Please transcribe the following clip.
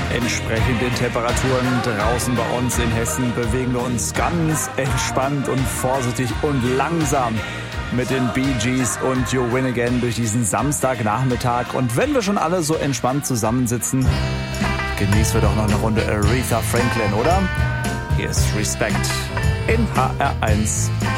Entsprechend den Temperaturen draußen bei uns in Hessen bewegen wir uns ganz entspannt und vorsichtig und langsam mit den Bee Gees und You Win Again durch diesen Samstagnachmittag. Und wenn wir schon alle so entspannt zusammensitzen, genießen wir doch noch eine Runde Aretha Franklin, oder? Hier ist Respect in HR1.